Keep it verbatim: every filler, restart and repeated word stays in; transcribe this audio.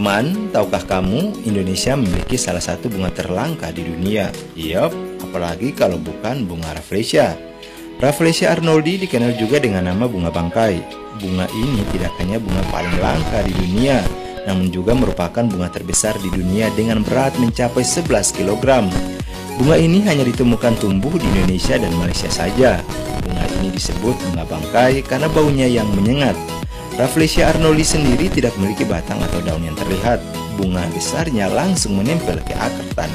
Teman-teman, tahukah kamu Indonesia memiliki salah satu bunga terlangka di dunia? Yup, apalagi kalau bukan bunga Rafflesia. Rafflesia arnoldi dikenal juga dengan nama bunga bangkai. Bunga ini tidak hanya bunga paling langka di dunia, namun juga merupakan bunga terbesar di dunia dengan berat mencapai sebelas kilogram. Bunga ini hanya ditemukan tumbuh di Indonesia dan Malaysia saja. Bunga ini disebut bunga bangkai karena baunya yang menyengat. Rafflesia arnoldi sendiri tidak memiliki batang atau daun yang terlihat. Bunga besarnya langsung menempel ke akar tanah.